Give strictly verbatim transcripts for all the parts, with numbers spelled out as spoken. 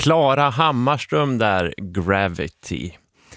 Klara Hammarström där, Gravity.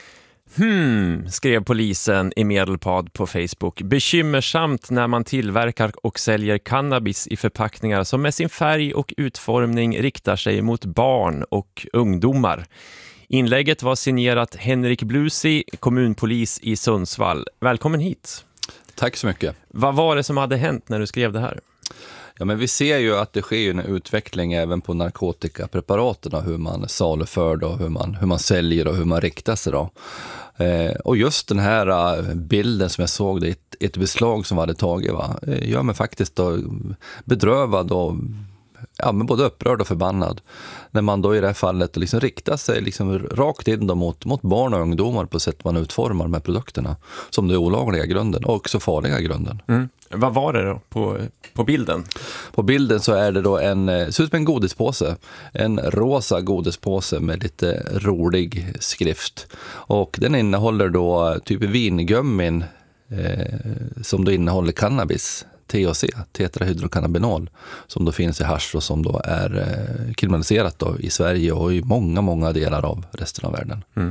Hmm, skrev polisen i Medelpad på Facebook. Bekymmersamt när man tillverkar och säljer cannabis i förpackningar som med sin färg och utformning riktar sig mot barn och ungdomar. Inlägget var signerat Henrik Blusi, kommunpolis i Sundsvall. Välkommen hit. Tack så mycket. Vad var det som hade hänt när du skrev det här? Ja, men vi ser ju att det sker en utveckling även på narkotikapreparaten och hur man saluför då, hur man, hur man säljer och hur man riktar sig då. Eh, och just den här bilden som jag såg, det ett, ett beslag som vi hade tagit, va, gör mig faktiskt då bedrövad och ja, men både upprörd och förbannad. När man då i det här fallet liksom riktar sig liksom rakt in då mot, mot barn och ungdomar på sätt man utformar de här produkterna. Som det är olagliga grunden och också farliga grunden. Mm. Vad var det då på, på bilden? På bilden så är det då en, ser ut som en godispåse. En rosa godispåse med lite rolig skrift. Och den innehåller då typ vingummin eh, som då innehåller cannabis. T H C, tetrahydrocannabinol, som då finns i hasch och som då är eh, kriminaliserat då i Sverige och i många, många delar av resten av världen. Mm.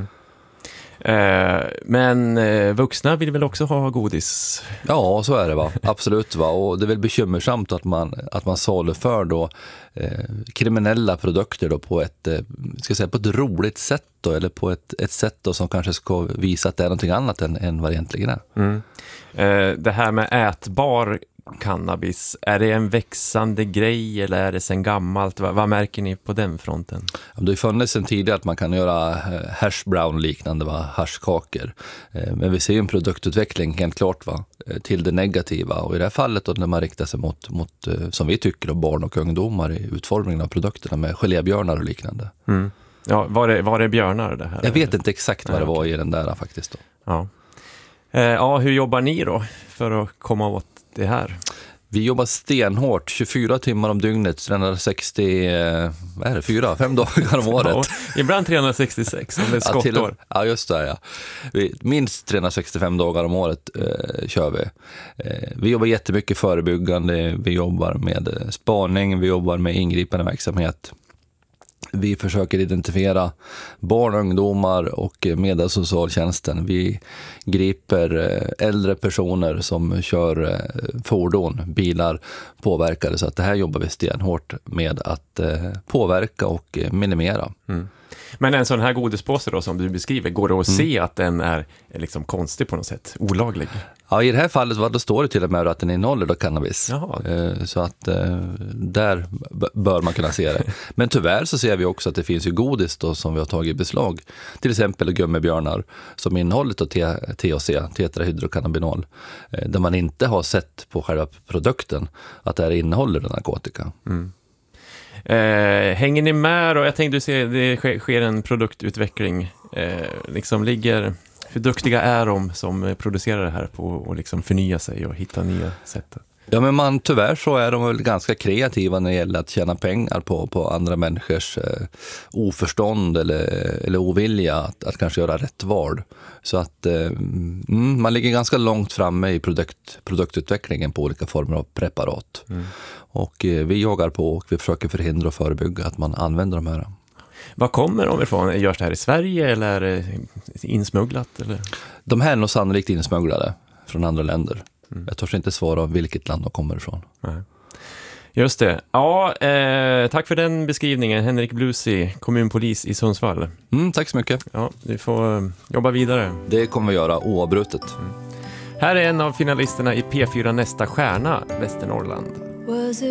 Eh, men eh, vuxna vill väl också ha godis? Ja, så är det, va. Absolut, va. Och det är väl bekymmersamt att man, att man saluför då eh, kriminella produkter då på ett, eh, ska jag säga, på ett roligt sätt då, eller på ett, ett sätt då som kanske ska visa att det är någonting annat än, än vad det egentligen är. Mm. Eh, det här med ätbar cannabis, är det en växande grej eller är det sen gammalt? Vad, vad märker ni på den fronten? Det har ju funnits sen tidigare att man kan göra hash brown liknande, va, hashkakor. Men vi ser ju en produktutveckling helt klart, va, till det negativa. Och i det här fallet då, när man riktar sig mot, mot som vi tycker, då, barn och ungdomar i utformningen av produkterna med gelébjörnar och liknande. Mm. Ja, var det, var det björnar det här? Jag vet inte exakt vad Nej, det var okay. i den där faktiskt då. Ja. Eh, ja, hur jobbar ni då för att komma åt det här? Vi jobbar stenhårt, tjugofyra timmar om dygnet, trehundrasextio, vad är det, fyra, fem dagar om året. Ja, ibland trehundrasextiosex om det är skottår. Ja, till, ja, just det, ja. Vi, minst trehundrasextiofem dagar om året eh, kör vi. Eh, vi jobbar jättemycket förebyggande, vi jobbar med spaning, vi jobbar med ingripande verksamhet. Vi försöker identifiera barn och ungdomar och med socialtjänsten. Vi griper äldre personer som kör fordon, bilar påverkade. Så att det här jobbar vi stenhårt med att påverka och minimera. Mm. Men en sån här godispåse då som du beskriver, går det att mm. se att den är liksom konstig på något sätt, olaglig? Ja, i det här fallet vad det står det till och med att den innehåller då cannabis. Jaha. Så att där bör man kunna se det. Men tyvärr så ser vi också att det finns ju godis då som vi har tagit i beslag. Till exempel gummibjörnar som innehåller då T H C, tetrahydrocannabinol. Där man inte har sett på själva produkten att det här innehåller narkotika. Mm. Eh, hänger ni med då? Jag tänkte du se det sker, sker en produktutveckling. Eh, liksom ligger, hur duktiga är de som producerar det här på att liksom förnya sig och hitta nya sätt? Ja, men man, tyvärr så är de väl ganska kreativa när det gäller att tjäna pengar på, på andra människors eh, oförstånd eller, eller ovilja att, att kanske göra rätt val. Så att eh, mm, man ligger ganska långt framme i produkt, produktutvecklingen på olika former av preparat. Mm. Och eh, vi jagar på och vi försöker förhindra och förebygga att man använder de här. Vad kommer de ifrån? Görs det här i Sverige eller är det insmugglat? Eller? De här är nog sannolikt insmugglade från andra länder. Mm. Jag törs inte svara vilket land de kommer ifrån. Nej. Just det. Ja, eh, tack för den beskrivningen. Henrik Blusi, kommunpolis i Sundsvall. Mm, tack så mycket. Ja, vi får eh, jobba vidare. Det kommer vi göra oavbrutet. Mm. Här är en av finalisterna i P fyra Nästa stjärna, Västernorrland.